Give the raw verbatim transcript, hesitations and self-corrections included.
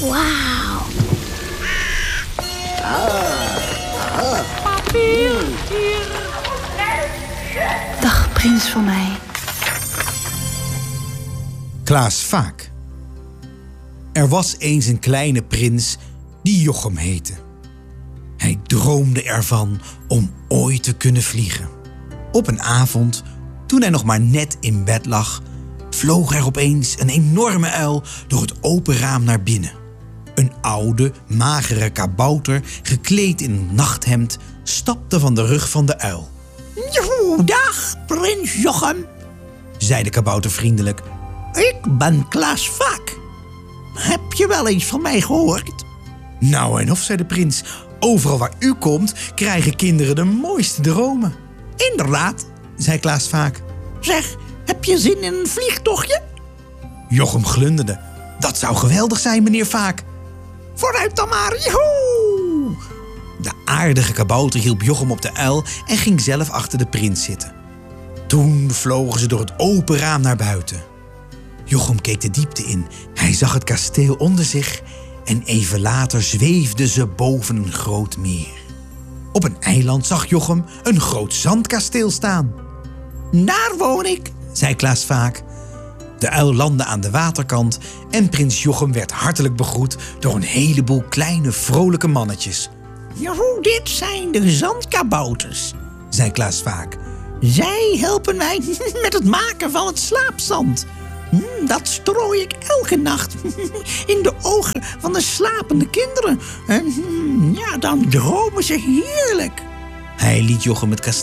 Wauw. Dag, prins van mij. Klaas Vaak. Er was eens een kleine prins die Jochem heette. Hij droomde ervan om ooit te kunnen vliegen. Op een avond, toen hij nog maar net in bed lag, vloog er opeens een enorme uil door het open raam naar binnen. Een oude, magere kabouter, gekleed in een nachthemd, stapte van de rug van de uil. Dag, prins Jochem, zei de kabouter vriendelijk. ik ben Klaas Vaak. Heb je wel eens van mij gehoord? Nou en of, zei de prins. Overal waar u komt, krijgen kinderen de mooiste dromen. Inderdaad, zei Klaas Vaak. zeg, heb je zin in een vliegtochtje? Jochem glunderde. Dat zou geweldig zijn, meneer Vaak. Vooruit dan maar, joehoe! De aardige kabouter hielp Jochem op de uil en ging zelf achter de prins zitten. Toen vlogen ze door het open raam naar buiten. Jochem keek de diepte in. Hij zag het kasteel onder zich en even later zweefden ze boven een groot meer. Op een eiland zag Jochem een groot zandkasteel staan. Daar woon ik, zei Klaas Vaak. De uil landde aan de waterkant en prins Jochem werd hartelijk begroet door een heleboel kleine vrolijke mannetjes. joehoe, dit zijn de zandkabouters, zei Klaas Vaak. Zij helpen mij met het maken van het slaapzand. Hm, dat strooi ik elke nacht in de ogen van de slapende kinderen. En hm, ja, dan dromen ze heerlijk. Hij liet Jochem het kasteel